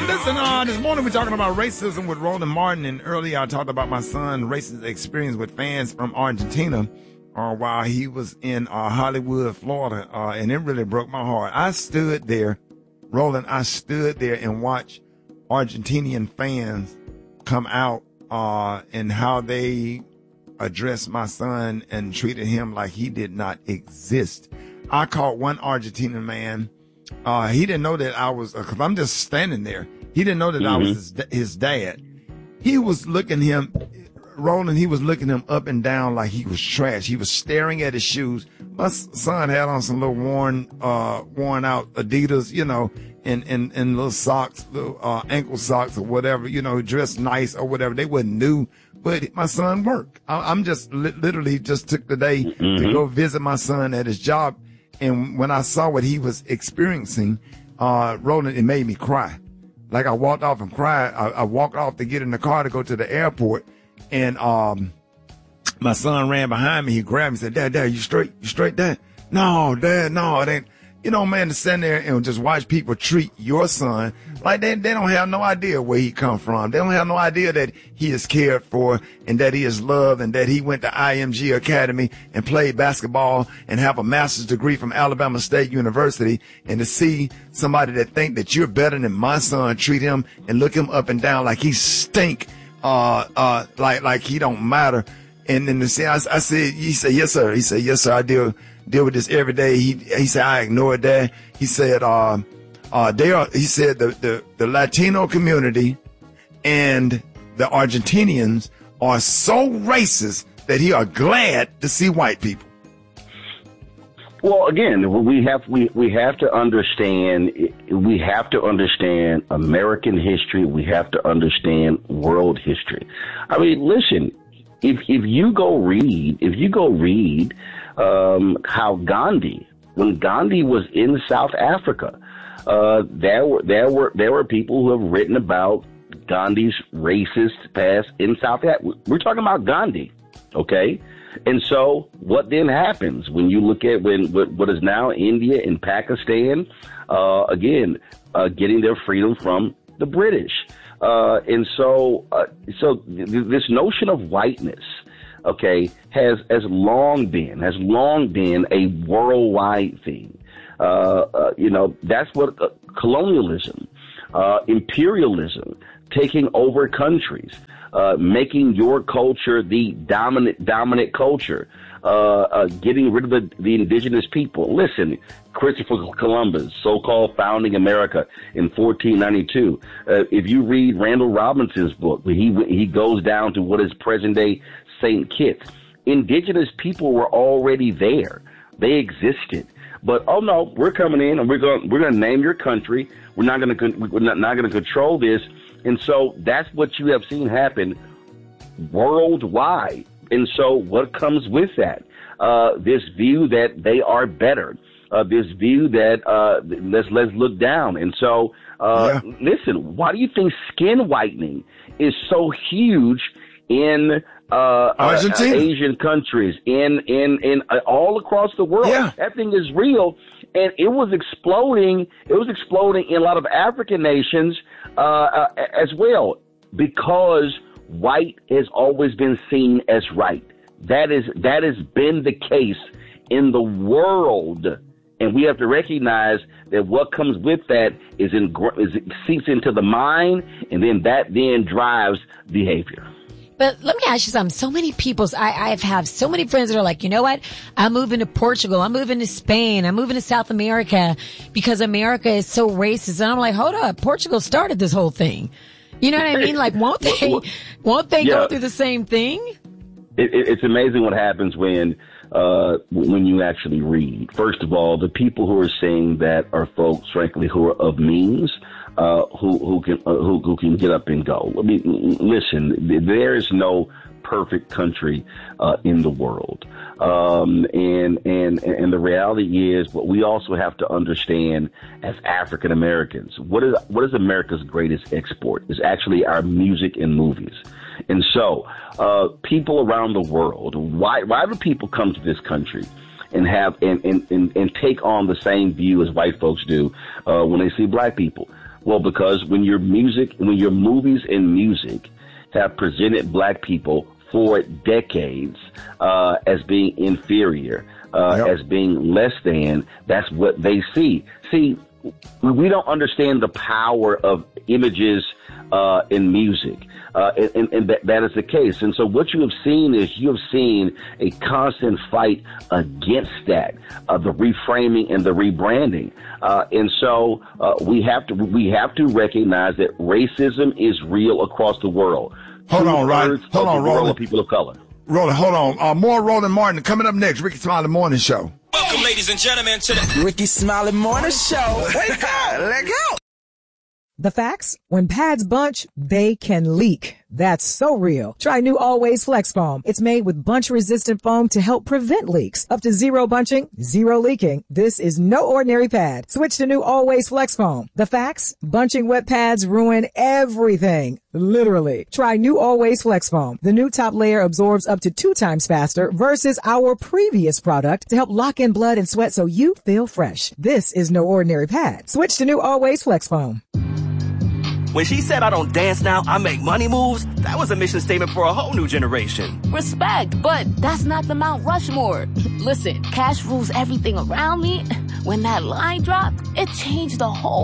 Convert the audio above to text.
Listen, this morning we're talking about racism with Roland Martin, and earlier I talked about my son's racist experience with fans from Argentina while he was in Hollywood, Florida, and it really broke my heart. I stood there, Roland, and watched Argentinian fans come out and how they addressed my son and treated him like he did not exist. I caught one Argentinian man. He didn't know that I was, because I'm just standing there. He didn't know that I was his dad. He was looking him, Roland, he was looking him up and down like he was trash. He was staring at his shoes. My son had on some little worn out Adidas, and little socks, little ankle socks or whatever, dressed nice or whatever. They wasn't new, but my son worked. I'm just literally just took the day to go visit my son at his job. And when I saw what he was experiencing, Roland, it made me cry. Like I walked off and cried. I walked off to get in the car to go to the airport. And my son ran behind me. He grabbed me and said, Dad, you straight? You straight, Dad? No, Dad, no, it ain't. Man, to stand there and just watch people treat your son like they don't have no idea where he come from. They don't have no idea that he is cared for and that he is loved and that he went to IMG Academy and played basketball and have a master's degree from Alabama State University. And to see somebody that think that you're better than my son treat him and look him up and down like he stink, like he don't matter. And then I said, he said, yes, sir. He said, yes, sir. I deal with this every day. He said, I ignored that. He said, he said the Latino community and the Argentinians are so racist that he are glad to see white people. Well, again, we have to understand American history. We have to understand world history. I mean, listen, if you go read how when Gandhi was in South Africa, there were people who have written about Gandhi's racist past in South Africa. We're talking about Gandhi, okay? And so what then happens when you look at what is now India and Pakistan, getting their freedom from the British. So this notion of whiteness, okay, has long been a worldwide thing. That's what colonialism, imperialism, taking over countries, making your culture the dominant culture, getting rid of the indigenous people. Listen, Christopher Columbus, so-called founding America in 1492. If you read Randall Robinson's book, he goes down to what is present-day St. Kitts. Indigenous people were already there. They existed. But oh no, we're coming in and we're going to name your country. We're not going to control this. And so that's what you have seen happen worldwide. And so what comes with that? This view that they are better. This view that let's look down. And so listen, why do you think skin whitening is so huge in Argentina, Asian countries, in all across the world? Yeah. That thing is real, and it was exploding. It was exploding in a lot of African nations as well, because white has always been seen as right. That has been the case in the world, and we have to recognize that what comes with that is seeps into the mind, and then that drives behavior. But let me ask you something. So many people, I have so many friends that are like, you know what? I'm moving to Portugal. I'm moving to Spain. I'm moving to South America because America is so racist. And I'm like, hold up. Portugal started this whole thing. You know what I mean? Like, won't they go through the same thing? It's amazing what happens when you actually read. First of all, the people who are saying that are folks, frankly, who are of means, who can get up and go. I mean, listen, there is no perfect country in the world, and the reality is, what we also have to understand as African Americans, what is America's greatest export is actually our music and movies. And so, people around the world, why do people come to this country and have and take on the same view as white folks do when they see black people? Well, because when your movies and music have presented black people for decades as being inferior, as being less than, that's what they see. See, we don't understand the power of images in music, and that is the case. And so what you have seen is a constant fight against that, the reframing and the rebranding. And so we have to recognize that racism is real across the world. Hold on, Rod. Hold on, Roland. People of color. Roland, hold on. More Roland Martin coming up next. Ricky Smiley Morning Show. Welcome, ladies and gentlemen, to the Ricky Smiley Morning Show. Wake up, let go. The facts: when pads bunch, they can leak. That's so real. Try new Always Flex Foam. It's made with bunch-resistant foam to help prevent leaks. Up to zero bunching, zero leaking. This is no ordinary pad. Switch to new Always Flex Foam. The facts: bunching wet pads ruin everything. Literally. Try new Always Flex Foam. The new top layer absorbs up to 2 times faster versus our previous product to help lock in blood and sweat so you feel fresh. This is no ordinary pad. Switch to new Always Flex Foam. When she said I don't dance now, I make money moves, that was a mission statement for a whole new generation. Respect, but that's not the Mount Rushmore. Listen, cash rules everything around me. When that line dropped, it changed the whole